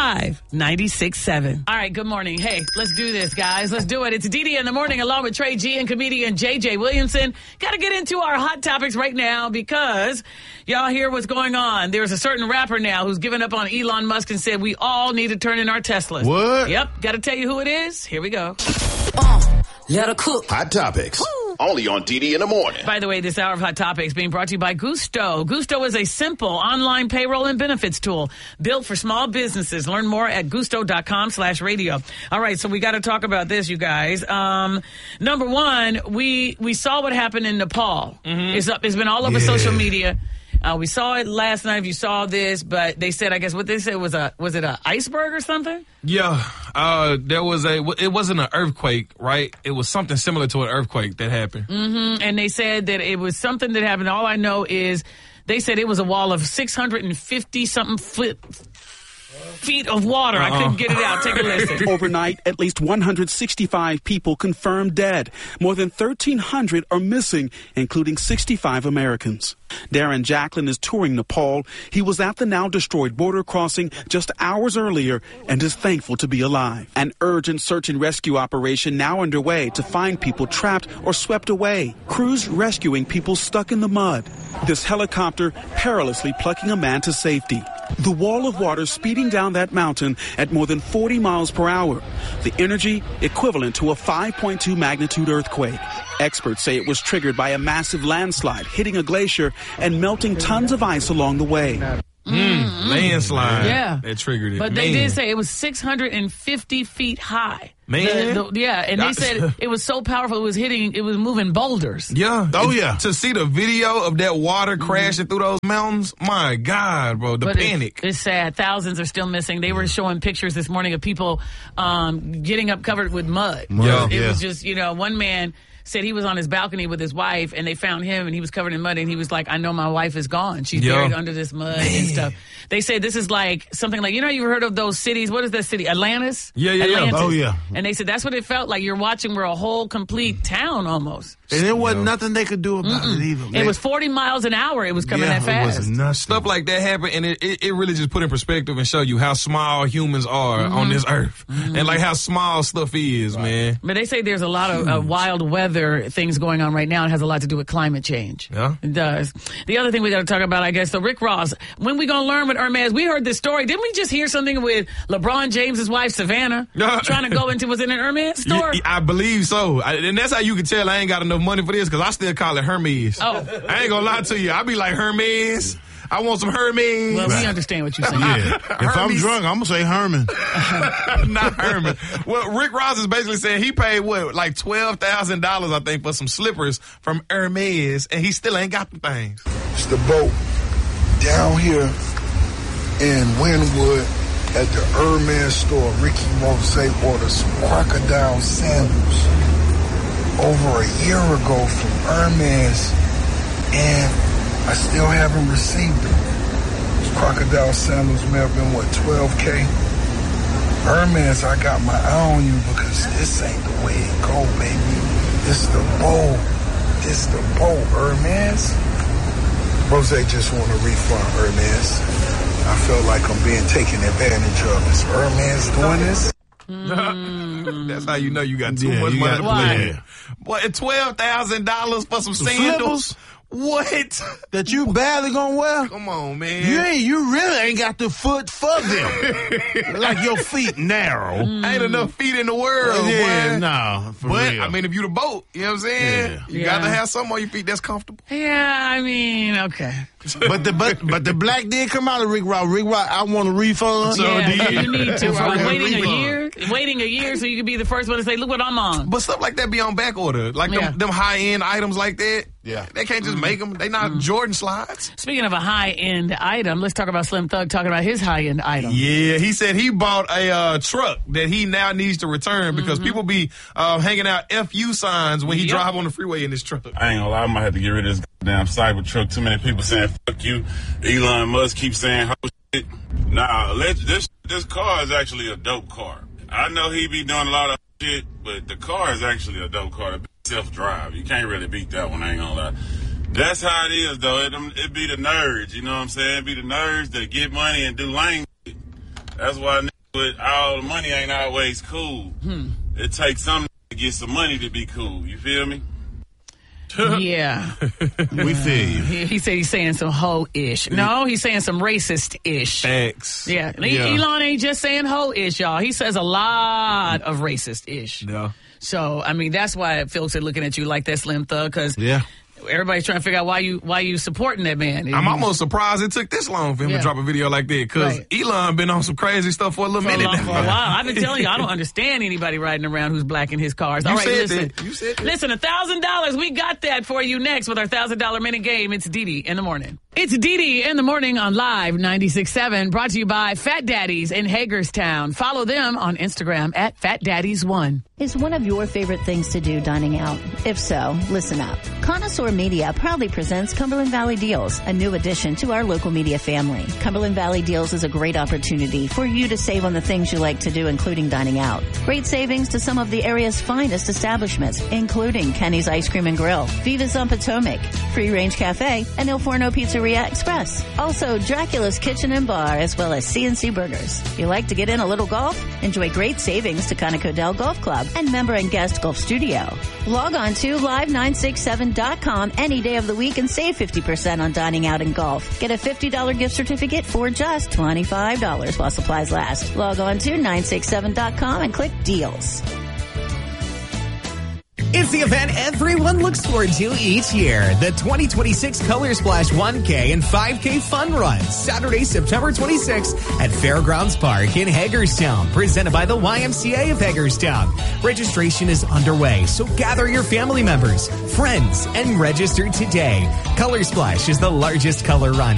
Vibe 96.7. All right, good morning. Hey, let's do this, guys. Let's do it. It's Dee Dee in the morning along with Trey G and comedian JJ Williamson. Got to get into our hot topics right now because y'all hear what's going on. There's a certain rapper now who's given up on Elon Musk and said we all need to turn in our Teslas. What? Yep. Got to tell you who it is. Here we go. Let her cook. Hot topics. Only on DD in the morning. By the way, this hour of Hot Topics being brought to you by Gusto. Gusto is a simple online payroll and benefits tool built for small businesses. Learn more at gusto.com/radio. All right, so we got to talk about this, you guys. Number one, we saw what happened in Nepal. Mm-hmm. It's been all over social media. We saw it last night. If you saw this, but they said, I guess what they said was it an iceberg or something? Yeah, it wasn't an earthquake, right? It was something similar to an earthquake that happened. Mm-hmm. And they said that it was something that happened. All I know is they said it was a wall of 650 something feet of water. I couldn't get it out. Take a listen. Overnight, at least 165 people confirmed dead. More than 1,300 are missing, including 65 Americans. Darren Jacklin is touring Nepal. He was at the now-destroyed border crossing just hours earlier and is thankful to be alive. An urgent search and rescue operation now underway to find people trapped or swept away. Crews rescuing people stuck in the mud. This helicopter perilously plucking a man to safety. The wall of water speeding down that mountain at more than 40 miles per hour. The energy equivalent to a 5.2 magnitude earthquake. Experts say it was triggered by a massive landslide hitting a glacier and melting tons of ice along the way. Landslide. Yeah. That triggered it. But they did say it was 650 feet high. Man. And they said it was so powerful it was moving boulders. Yeah. Oh, yeah. To see the video of that water crashing through those mountains, my God, bro, the panic. It's sad. Thousands are still missing. They were showing pictures this morning of people getting up covered with mud. It was just, one man said he was on his balcony with his wife, and they found him, and he was covered in mud, and he was like, I know my wife is gone. She's buried under this mud and stuff. They say this is like something like, you've heard of those cities? What is that city? Atlantis? Atlantis. Oh, yeah. And they said that's what it felt like. You're watching a whole complete town almost. And there wasn't nothing they could do about it either. It was 40 miles an hour. It was coming that fast. It was nuts. Stuff like that happened, and it really just put in perspective and show you how small humans are on this earth, and like how small stuff is, man. But they say there's a lot of wild weather things going on right now. It has a lot to do with climate change. Yeah. It does. The other thing we got to talk about, I guess, the Rick Ross. When we going to learn with Hermes? We heard this story. Didn't we just hear something with LeBron James' wife, Savannah, trying to go into, was it an Hermes store? I believe so. And that's how you can tell I ain't got enough money for this, because I still call it Hermes. Oh. I ain't going to lie to you. I be like, Hermes. I want some Hermes. Well, we understand what you're saying. Yeah. If I'm drunk, I'm going to say Herman. Not Herman. Well, Rick Ross is basically saying he paid, like $12,000, I think, for some slippers from Hermes, and he still ain't got the things. It's the boat down here in Wynwood at the Hermes store. Ricky Mose ordered some crocodile sandals over a year ago from Hermes, and I still haven't received them. Those crocodile sandals may have been, $12K? Hermes, I got my eye on you because this ain't the way it go, baby. This the boat. This the boat, Hermes. Rose just want a refund, Hermes. I feel like I'm being taken advantage of. Is Hermes doing this? That's how you know you got too much money to play. Boy, $12,000 for some sandals? What? That you barely gonna wear? Come on, man. You really ain't got the foot for them. Like your feet narrow. Ain't enough feet in the world, boy. No, for real. I mean, if you the boat, you know what I'm saying? Yeah. You got to have something on your feet that's comfortable. Yeah, I mean, okay. But the black did come out of Rick Ross. Rick Ross, I want a refund. So you need to. I Waiting a year so you can be the first one to say, look what I'm on. But stuff like that be on back order. Like them high-end items like that. Yeah. They can't just make them. They not Jordan slides. Speaking of a high-end item, let's talk about Slim Thug talking about his high-end item. Yeah, he said he bought a truck that he now needs to return because people be hanging out FU signs when he drive on the freeway in this truck. I ain't gonna lie, I might have to get rid of this damn Cybertruck. Too many people saying fuck you. Elon Musk keeps saying ho shit. Nah, this car is actually a dope car. I know he be doing a lot of shit, but the car is actually a dope car. Self-drive. You can't really beat that one, I ain't gonna lie. That's how it is, though. It be the nerds, you know what I'm saying? It be the nerds that get money and do lame shit. That's why but all the money ain't always cool. It takes something to get some money to be cool. You feel me? Yeah. We feel you. He said he's saying some hoe-ish. No, he's saying some racist-ish. X. Yeah. Elon ain't just saying hoe-ish, y'all. He says a lot of racist-ish. Yeah. So, I mean, that's why folks are looking at you like that, Slim Thug, because everybody's trying to figure out why you supporting that man. I'm almost surprised it took this long for him to drop a video like that, because Elon been on some crazy stuff for a little minute now. For a while. I've been telling you, I don't understand anybody riding around who's black in his cars. All right, listen. You said that. Listen, $1,000. We got that for you next with our $1,000 minute game. It's Didi in the morning. It's Didi in the morning on Live 96.7, brought to you by Fat Daddies in Hagerstown. Follow them on Instagram at FatDaddies1. Is one of your favorite things to do dining out? If so, listen up. Connoisseur Media proudly presents Cumberland Valley Deals, a new addition to our local media family. Cumberland Valley Deals is a great opportunity for you to save on the things you like to do, including dining out. Great savings to some of the area's finest establishments, including Kenny's Ice Cream and Grill, Viva's on Potomac, Free Range Cafe, and Il Forno Pizzeria Express. Also, Dracula's Kitchen and Bar, as well as CNC Burgers. If you like to get in a little golf, enjoy great savings to Conoco Dell Golf Club and member and guest golf studio. Log on to live967.com any day of the week and save 50% on dining out and golf. Get a $50 gift certificate for just $25 while supplies last. Log on to 967.com and click deals. It's the event everyone looks forward to each year. The 2026 Color Splash 1K and 5K Fun Run. Saturday, September 26th at Fairgrounds Park in Hagerstown. Presented by the YMCA of Hagerstown. Registration is underway, so gather your family members, friends, and register today. Color Splash is the largest color run